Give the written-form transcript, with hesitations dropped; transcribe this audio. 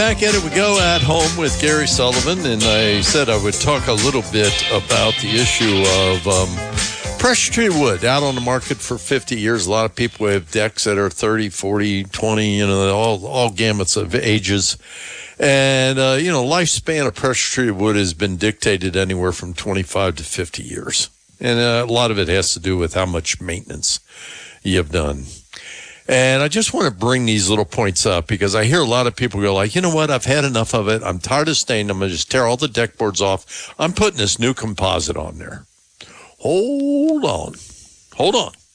Back at it we go at home with Gary Sullivan, and I said I would talk a little bit about the issue of pressure treated wood out on the market for 50 years. A lot of people have decks that are 30, 40, 20, all gamuts of ages. And, lifespan of pressure treated wood has been dictated anywhere from 25 to 50 years. And a lot of it has to do with how much maintenance you've done. And I just want to bring these little points up because I hear a lot of people go like, you know what, I've had enough of it. I'm tired of staining. I'm going to just tear all the deck boards off. I'm putting this new composite on there. Hold on.